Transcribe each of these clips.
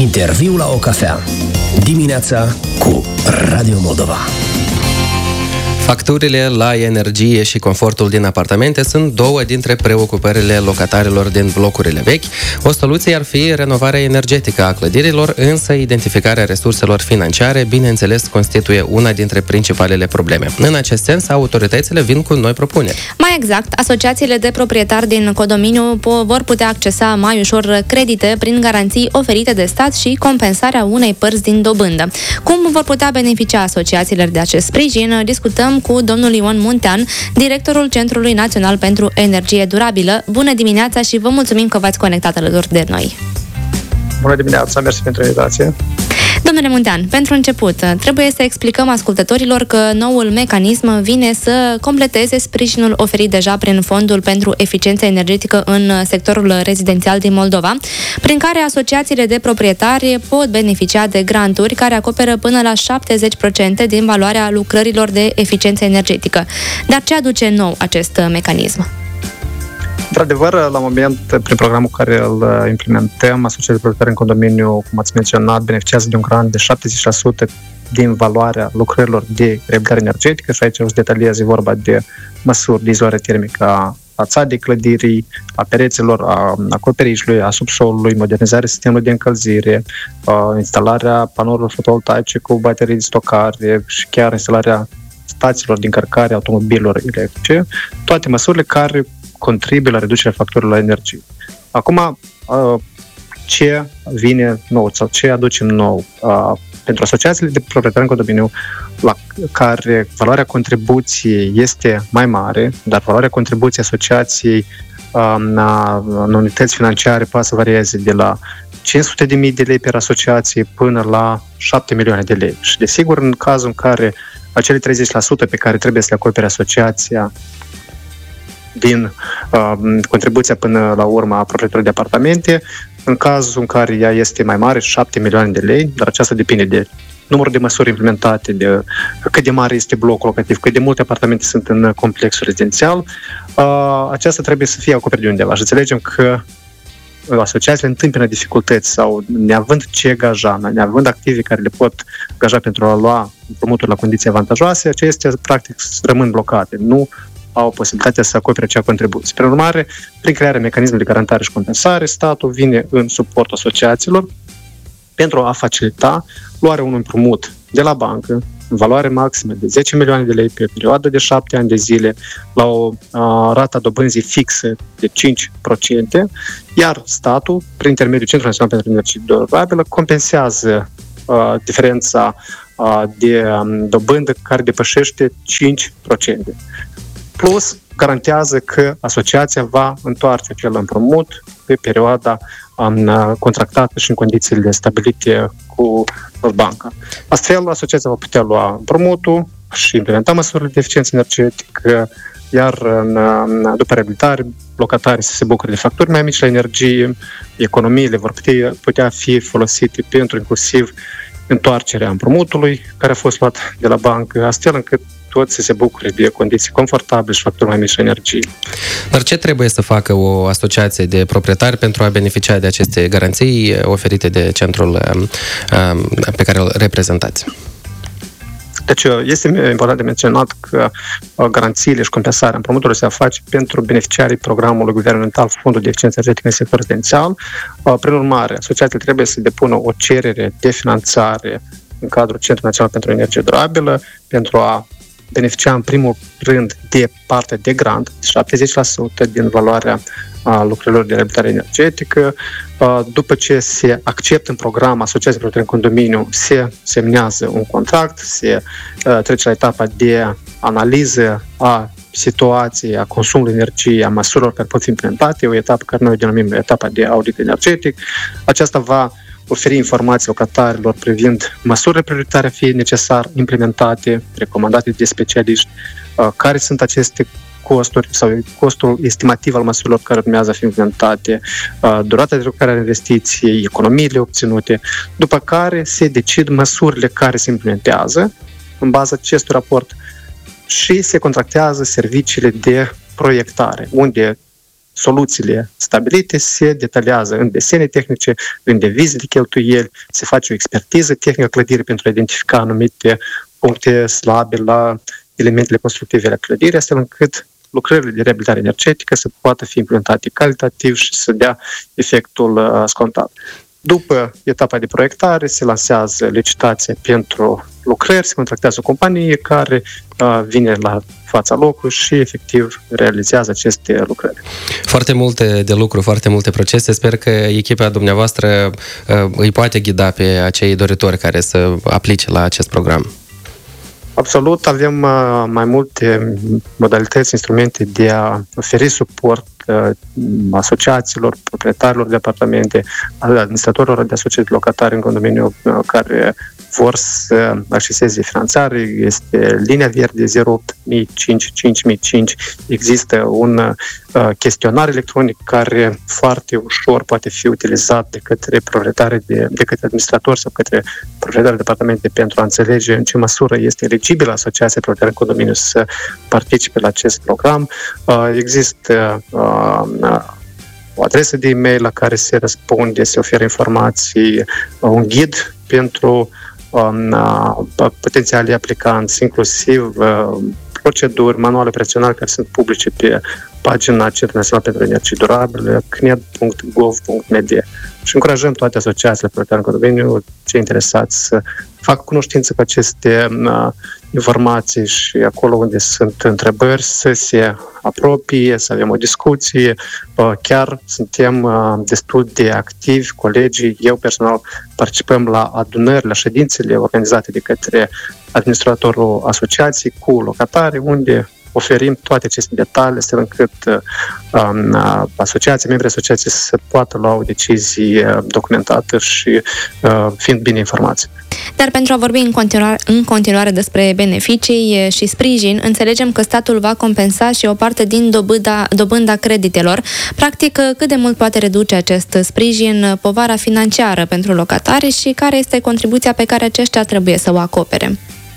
Interviu la o cafea. Dimineața cu Radio Moldova. Facturile la energie și confortul din apartamente sunt două dintre preocupările locatarilor din blocurile vechi. O soluție ar fi renovarea energetică a clădirilor, însă identificarea resurselor financiare, bineînțeles, constituie una dintre principalele probleme. În acest sens, autoritățile vin cu noi propuneri. Mai exact, asociațiile de proprietari din condominiu vor putea accesa mai ușor credite prin garanții oferite de stat și compensarea unei părți din dobândă. Cum vor putea beneficia asociațiile de acest sprijin? Discutăm cu domnul Ion Muntean, directorul Centrului Național pentru Energie Durabilă. Bună dimineața și vă mulțumim că v-ați conectat alături de noi. Bună dimineața, mersi pentru invitație. Domnule Muntean, pentru început, trebuie să explicăm ascultătorilor că noul mecanism vine să completeze sprijinul oferit deja prin Fondul pentru Eficiență Energetică în sectorul rezidențial din Moldova, prin care asociațiile de proprietari pot beneficia de granturi care acoperă până la 70% din valoarea lucrărilor de eficiență energetică. Dar ce aduce nou acest mecanism? Într-adevăr, la moment, prin programul care îl implementăm, asociațiile de proprietari în condominiu, cum ați menționat, beneficiază de un grant de 70% din valoarea lucrărilor de reabilitare energetică și aici o să detaliez, e vorba de măsuri de izolare termică a fațadei clădirii, a pereților, a acoperișului, a subsolului, modernizarea sistemului de încălzire, instalarea panourilor fotovoltaice cu baterii de stocare și chiar instalarea stațiilor de încărcare a automobililor electrice, toate măsurile care contribuie la reducerea facturilor la energie. Acum, ce vine nou sau ce aducem nou? Pentru asociațiile de proprietari în condominiu, la care valoarea contribuției este mai mare, dar valoarea contribuției asociației în unități financiare poate să varieze de la 500.000 de lei per asociație până la 7 milioane de lei. Și desigur, în cazul în care acele 30% pe care trebuie să le acopere asociația din contribuția până la urmă a proprietarului de apartamente, în cazul în care ea este mai mare, 7 milioane de lei, dar aceasta depinde de numărul de măsuri implementate, de cât de mare este blocul locativ, cât de multe apartamente sunt în complexul rezidențial, aceasta trebuie să fie acoperită de undeva. Și înțelegem că asociațiile întâmpină dificultăți sau neavând ce gaja, neavând active care le pot gaja pentru a lua împrumuturi la condiții avantajoase, acestea practic rămân blocate. Nu au posibilitatea să acopere acea contribuție. Prin urmare, prin crearea mecanismului de garantare și compensare, statul vine în suportul asociațiilor pentru a facilita luarea unui împrumut de la bancă în valoare maximă de 10 milioane de lei pe o perioadă de 7 ani de zile la o rată dobânzii fixă de 5%, iar statul, prin intermediul Centrului Național pentru Energie Durabilă, compensează diferența de dobândă care depășește 5%. Plus, garantează că asociația va întoarce acel împrumut pe perioada contractată și în condițiile stabilite cu banca. Astfel, asociația va putea lua împrumutul și implementa măsurile de eficiență energetică, iar după reabilitare, locatarii să se bucure de facturi mai mici la energie, economiile vor putea fi folosite pentru inclusiv întoarcerea împrumutului care a fost luat de la bancă, astfel încât toți să se bucure de condiții confortabile și facturi mai mici la energie. Dar ce trebuie să facă o asociație de proprietari pentru a beneficia de aceste garanții oferite de centrul pe care îl reprezentați? Deci este important de menționat că garanțiile și compensarea împrumuturilor se face pentru beneficiarii programului guvernamental Fondul de Eficiență Energetică în sector rezidențial. Prin urmare, asociațiile trebuie să depună o cerere de finanțare în cadrul Centrului Național pentru Energie Durabilă pentru a beneficia în primul rând de partea de grant, 70% din valoarea lucrărilor de reabilitare energetică. După ce se acceptă în program asociația de proprietari în condominiu, se semnează un contract, se trece la etapa de analiză a situației, a consumului energiei, a măsurilor care pot fi implementate, o etapă care noi o denumim etapa de audit energetic. Aceasta va oferi informații locatarilor privind măsurile prioritare fie necesar implementate, recomandate de specialiști, care sunt aceste costuri sau costul estimativ al măsurilor care urmează a fi implementate, durata de lucrare a investiției, economiile obținute, după care se decid măsurile care se implementează în baza acestui raport și se contractează serviciile de proiectare, unde soluțiile stabilite se detaliază în desene tehnice, în devize de cheltuieli, se face o expertiză tehnică clădirii pentru a identifica anumite puncte slabe la elementele constructive ale clădirii, astfel încât lucrările de reabilitare energetică să poată fi implementate calitativ și să dea efectul scontat. După etapa de proiectare se lansează licitația pentru lucrări, se contractează o companie care vine la fața locului și efectiv realizează aceste lucrări. Foarte multe de lucru, foarte multe procese. Sper că echipa dumneavoastră îi poate ghida pe acei doritori care să aplice la acest program. Absolut, avem mai multe modalități, instrumente de a oferi suport asociațiilor, proprietarilor de apartamente, administratorilor de asociații locatari în condomeniu care vor să acceseze finanțare. Este linia verde 08005 există un chestionar electronic care foarte ușor poate fi utilizat de către administratori sau către proprietari de apartamente pentru a înțelege în ce măsură este eligibilă asociația proprietară în condomeniu să participe la acest program. Există o adresă de e-mail la care se răspunde, se oferă informații, un ghid pentru potențialii aplicanți, inclusiv proceduri, manuale operaționale care sunt publice pe pagina Centrul Național pentru Energie Durabile, cned.gov.md. Și încurajăm toate asociațiile proprietare în condomeniu, cei interesați să facă cunoștință cu aceste informații și acolo unde sunt întrebări să se apropie, să avem o discuție. Chiar suntem destul de activi, colegii, eu personal participăm la adunări, la ședințele organizate de către administratorul asociației cu locatari, unde oferim toate aceste detalii, astfel încât membrii asociației să poată lua o decizie documentată și fiind bine informați. Dar pentru a vorbi în continuare despre beneficii și sprijin, înțelegem că statul va compensa și o parte din dobânda creditelor. Practic, cât de mult poate reduce acest sprijin povara financiară pentru locatari și care este contribuția pe care aceștia trebuie să o acopere?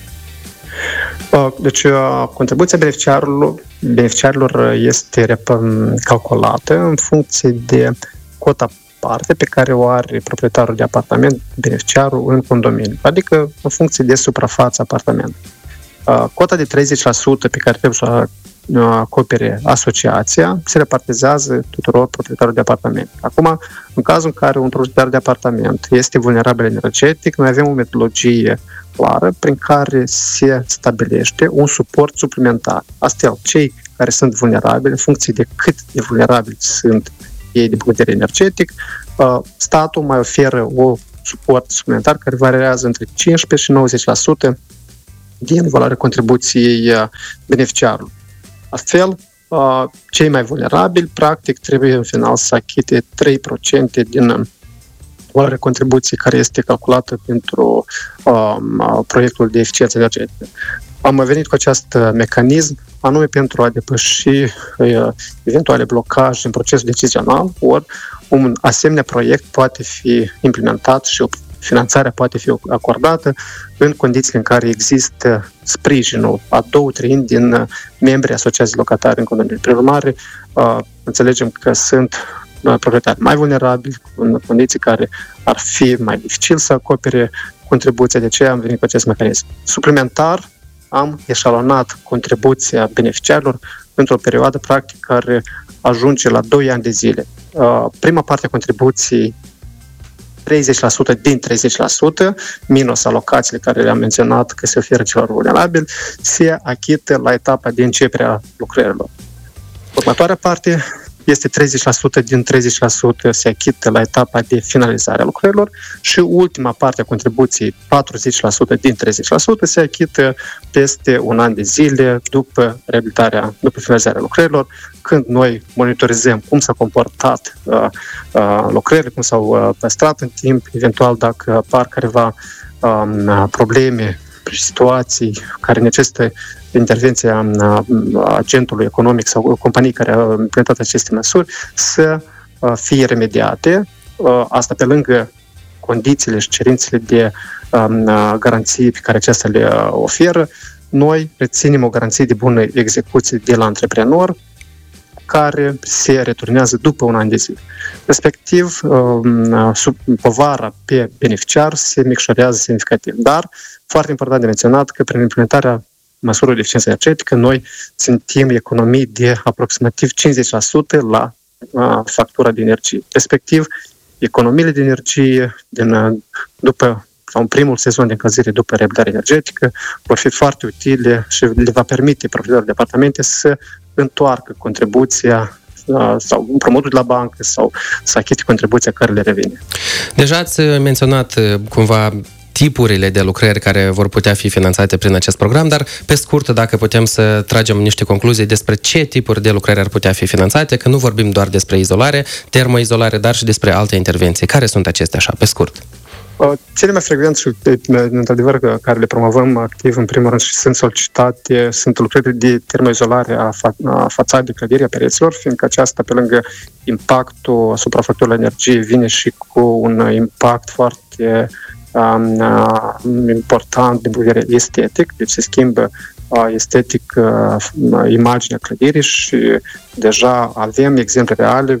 Deci, contribuția beneficiarilor este calculată în funcție de cota parte pe care o are proprietarul de apartament, beneficiarul în condomeniu, adică în funcție de suprafața apartamentului. Cota de 30% pe care trebuie să o acopere asociația se repartizează tuturor proprietarilor de apartament. Acum, în cazul în care un proprietar de apartament este vulnerabil energetic, noi avem o metodologie clară prin care se stabilește un suport suplimentar. Astfel, cei care sunt vulnerabili, în funcție de cât de vulnerabili sunt ei din punct de vedere energetic, statul mai oferă un suport suplimentar care variează între 15 și 90% din valoarea contribuției beneficiarului. Astfel, cei mai vulnerabili, practic, trebuie în final să achite 3% din valoarea contribuției care este calculată pentru proiectul de eficiență energetică. Am venit cu acest mecanism anume pentru a depăși eventuale blocaje în procesul decizional, ori un asemenea proiect poate fi implementat și finanțarea poate fi acordată în condițiile în care există sprijinul a 2/3 din membrii asociației locatari în condomeniu. Prin urmare, înțelegem că sunt proprietari mai vulnerabili, în condiții care ar fi mai dificil să acopere contribuția, de aceea am venit cu acest mecanism. Suplimentar, am eșalonat contribuția beneficiarilor într-o perioadă practic care ajunge la 2 ani de zile. Prima parte a contribuției, 30% din 30%, minus alocațiile care le-am menționat că se oferă celor vulnerabili, se achită la etapa de începere a lucrărilor. Următoarea parte este 30% din 30% se achită la etapa de finalizare a lucrărilor și ultima parte a contribuției, 40% din 30%, se achită peste un an de zile după finalizarea lucrărilor, când noi monitorizăm cum s-a comportat lucrările, cum s-au păstrat în timp, eventual dacă apar careva probleme, situații care necesită intervenția agentului economic sau companii care au implementat aceste măsuri să fie remediate. Asta pe lângă condițiile și cerințele de garanții pe care acestea le oferă. Noi reținem o garanție de bună execuție de la antreprenor care se returnează după un an de zile. Respectiv, povara pe beneficiar se micșorează semnificativ. Dar, foarte important de menționat că prin implementarea măsurilor de eficiență energetică, noi simțim economii de aproximativ 50% la factura de energie. Respectiv, economiile de energie după în primul sezon de încălzire după reabilitare energetică vor fi foarte utile și le va permite proprietarilor de apartamente să întoarcă contribuția sau împrumutul de la bancă sau să achite contribuția care le revine. Deja ați menționat cumva tipurile de lucrări care vor putea fi finanțate prin acest program, dar pe scurt, dacă putem să tragem niște concluzii despre ce tipuri de lucrări ar putea fi finanțate, că nu vorbim doar despre izolare, termoizolare, dar și despre alte intervenții. Care sunt acestea, așa, pe scurt? Cele mai frecvente și, într-adevăr, care le promovăm activ, în primul rând, și sunt solicitate, sunt lucrările de termoizolare a fațadei clădirii, a pereților, fiindcă aceasta, pe lângă impactul asupra facturii la energie, vine și cu un impact foarte important din punct de vedere estetic, deci se schimbă estetic imaginea clădirii și deja avem exemple reale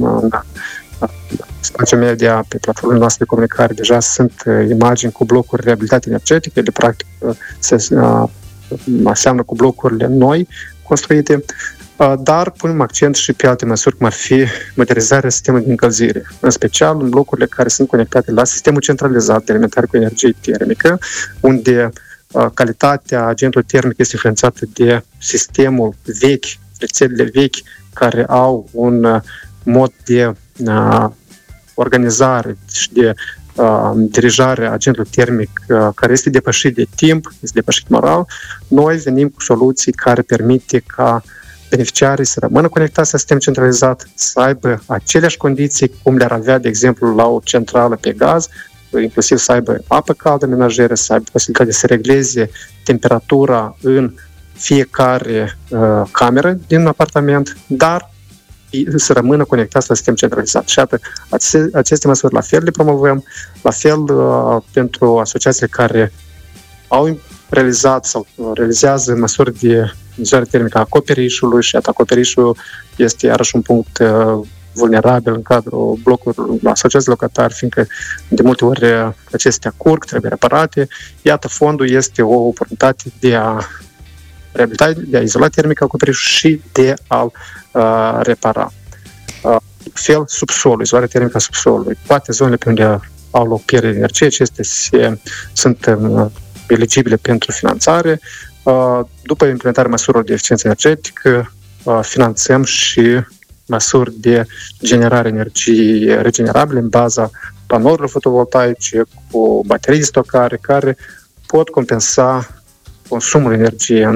spațiul media, pe platformele noastre de comunicare, deja sunt imagini cu blocuri reabilitate energetice, ele practic se aseamnă cu blocurile noi construite, dar punem accent și pe alte măsuri, cum ar fi modernizarea sistemului de încălzire, în special în blocurile care sunt conectate la sistemul centralizat de alimentare cu energie termică, unde calitatea agentului termic este influențată de sistemul vechi, rețelele vechi, care au un mod de organizare și de dirijare a agentului termic care este depășit de timp, este depășit moral. Noi venim cu soluții care permite ca beneficiarii să rămână conectați la sistem centralizat, să aibă aceleași condiții cum le-ar avea, de exemplu, la o centrală pe gaz, inclusiv să aibă apă caldă menajeră, să aibă posibilitatea să regleze temperatura în fiecare cameră din apartament, dar să rămână conectați la sistem centralizat. Și atât, aceste măsuri la fel le promovăm, la fel pentru asociațiile care au realizat sau realizează măsuri de izolare termică a acoperișului și acoperișul este iarăși un punct vulnerabil în cadrul blocurilor la asociații locatari, fiindcă de multe ori acestea curg, trebuie reparate. Iată, fondul este o oportunitate de a reabilita, de a izola termic acoperișul și de a repara. Fel, subsolul, izolarea termică a subsolului. Toate zonele pe unde au loc pierderi de energie, acestea sunt eligibile pentru finanțare. După implementarea măsurilor de eficiență energetică, finanțăm și măsuri de generare energiei regenerabile în baza panourilor fotovoltaice cu baterii de stocare care pot compensa consumul energiei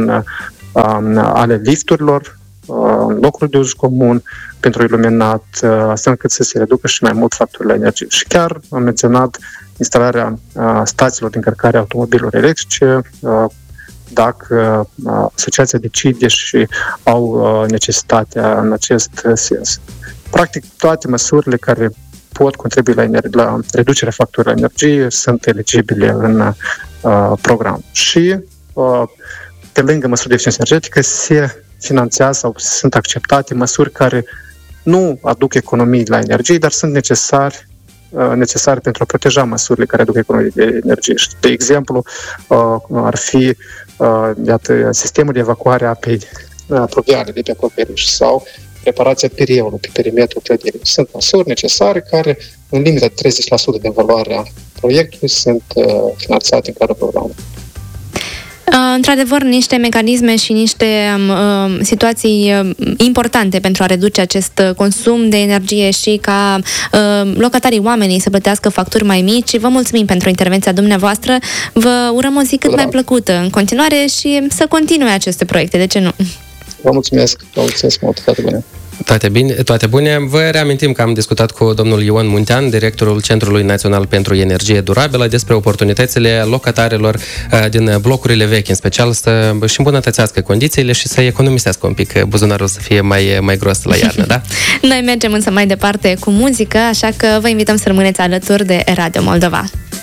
ale lifturilor, în locuri de uz comun, pentru iluminat, astfel încât să se reducă și mai mult facturile la energie. Și chiar am menționat instalarea stațiilor de încărcare a automobilelor electrice, dacă asociația decide și au necesitatea în acest sens. Practic, toate măsurile care pot contribui la reducerea facturii la energie sunt eligibile în program. Și pe lângă măsuri de eficiență energetică se finanțează sau sunt acceptate măsuri care nu aduc economii la energie, dar sunt necesare pentru a proteja măsurile care aduc economii de energie. De exemplu, ar fi sistemul de evacuare a apei pluviale de pe acoperiș sau reparația perielului pe perimetrul clădirii. Sunt măsuri necesare care, în limita de 30% din valoarea proiectului, sunt finanțate în cadrul programului. Într-adevăr, niște mecanisme și niște situații importante pentru a reduce acest consum de energie și ca locatarii, oamenii să plătească facturi mai mici. Vă mulțumim pentru intervenția dumneavoastră. Vă urăm o zi cât mai plăcută în continuare și să continue aceste proiecte. De ce nu? Vă mulțumesc mult, toate bune. Toate bune. Vă reamintim că am discutat cu domnul Ion Muntean, directorul Centrului Național pentru Energie Durabilă, despre oportunitățile locatarilor din blocurile vechi, în special să își îmbunătățească condițiile și să economisească un pic buzunarul să fie mai gros la iarnă, da? Noi mergem însă mai departe cu muzică, așa că vă invităm să rămâneți alături de Radio Moldova.